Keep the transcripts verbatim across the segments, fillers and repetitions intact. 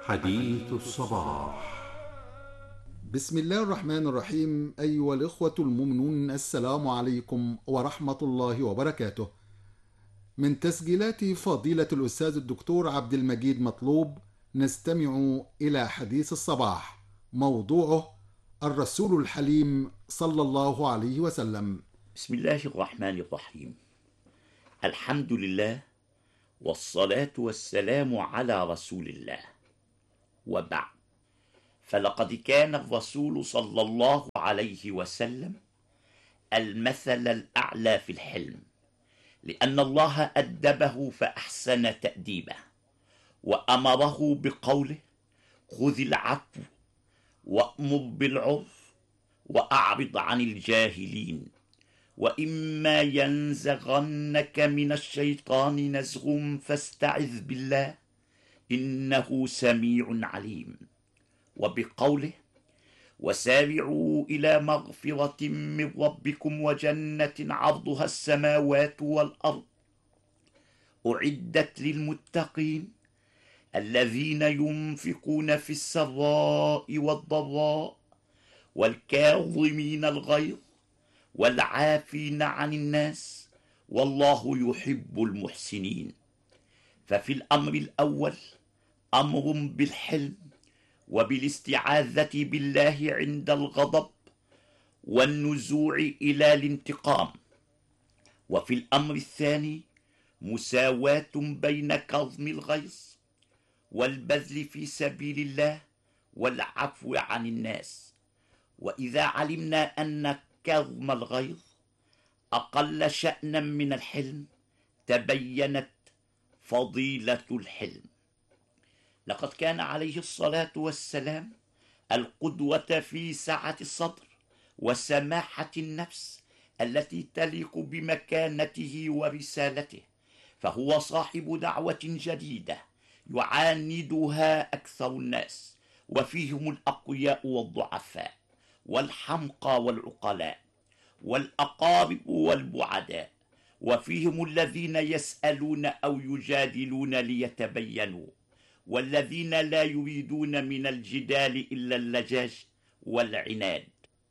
حديث الصباح. بسم الله الرحمن الرحيم. أيها الإخوة المؤمنون، السلام عليكم ورحمة الله وبركاته. من تسجيلات فضيلة الأستاذ الدكتور عبد المجيد مطلوب نستمع إلى حديث الصباح، موضوعه الرسول الحليم صلى الله عليه وسلم. بسم الله الرحمن الرحيم. الحمد لله والصلاة والسلام على رسول الله، وبعد، فلقد كان الرسول صلى الله عليه وسلم المثل الأعلى في الحلم، لأن الله أدبه فأحسن تأديبه، وأمره بقوله: خذ العفو وأمر بالعرف وأعرض عن الجاهلين، وإما ينزغنك من الشيطان نزغ فاستعذ بالله إنه سميع عليم، وبقوله: وسارعوا إلى مغفرة من ربكم وجنة عرضها السماوات والأرض أعدت للمتقين الذين ينفقون في السراء والضراء والكاظمين الغيظ والعافين عن الناس والله يحب المحسنين. ففي الأمر الأول أمر بالحلم وبالاستعاذة بالله عند الغضب والنزوع إلى الانتقام، وفي الأمر الثاني مساواة بين كظم الغيظ والبذل في سبيل الله والعفو عن الناس. وإذا علمنا أن كظم الغيظ أقل شأنا من الحلم تبينت فضيلة الحلم. لقد كان عليه الصلاة والسلام القدوة في سعة الصدر وسماحة النفس التي تليق بمكانته ورسالته، فهو صاحب دعوة جديدة يعاندها أكثر الناس، وفيهم الأقوياء والضعفاء والحمقى والعقلاء والأقارب والبعداء، وفيهم الذين يسألون أو يجادلون ليتبينوا، والذين لا يريدون من الجدال إلا اللجاج والعناد.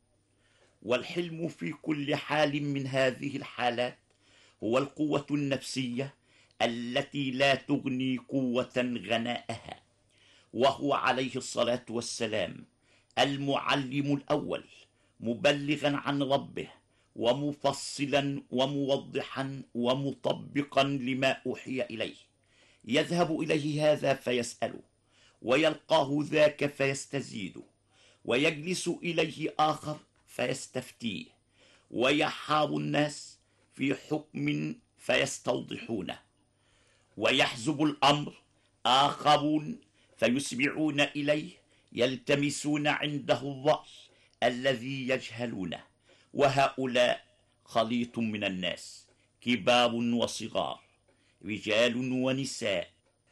والحلم في كل حال من هذه الحالات هو القوة النفسية التي لا تغني قوة غناءها، وهو عليه الصلاة والسلام المعلم الأول، مبلغا عن ربه ومفصلا وموضحا ومطبقا لما أوحي إليه. يذهب إليه هذا فيسأله، ويلقاه ذاك فيستزيده، ويجلس إليه آخر فيستفتيه، ويحار الناس في حكم فيستوضحونه، ويحزب الأمر آخرون فيسمعون إليه يلتمسون عنده الرأي الذي يجهلونه. وهؤلاء خليط من الناس، كبار وصغار، رجال ونساء،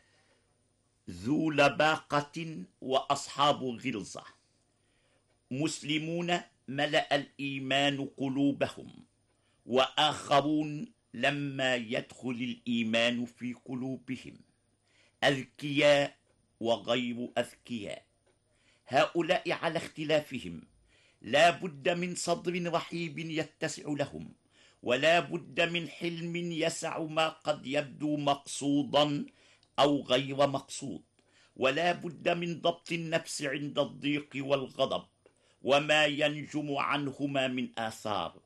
ذو لباقة وأصحاب غلظة، مسلمون ملأ الإيمان قلوبهم، وآخرون لما يدخل الإيمان في قلوبهم، أذكياء وغير أذكياء. هؤلاء على اختلافهم لا بد من صدر رحيب يتسع لهم، ولا بد من حلم يسع ما قد يبدو مقصودا أو غير مقصود، ولا بد من ضبط النفس عند الضيق والغضب وما ينجم عنهما من آثار.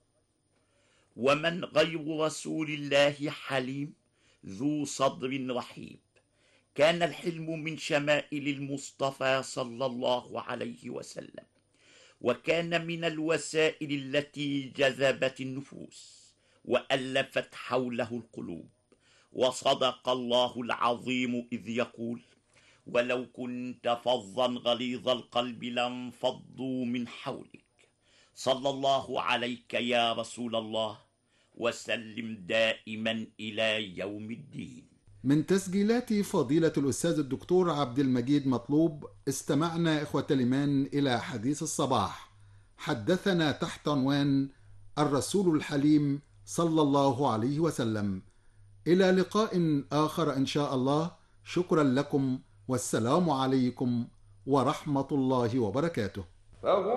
ومن غير رسول الله حليم ذو صدر رحيب. كان الحلم من شمائل المصطفى صلى الله عليه وسلم، وكان من الوسائل التي جذبت النفوس وألفت حوله القلوب. وصدق الله العظيم إذ يقول: ولو كنت فظا غليظ القلب لانفضوا من حولك. صلى الله عليك يا رسول الله، وسلم دائما إلى يوم الدين. من تسجيلات فضيلة الأستاذ الدكتور عبد المجيد مطلوب استمعنا إخوة الإيمان إلى حديث الصباح، حدثنا تحت عنوان الرسول الحليم صلى الله عليه وسلم. إلى لقاء آخر إن شاء الله. شكرا لكم والسلام عليكم ورحمة الله وبركاته. فهو